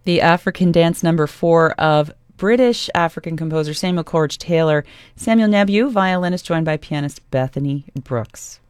The African Dance number 4 of British African composer Samuel Coleridge Taylor. Samuel Nebu, violinist, joined by pianist Bethany Brooks.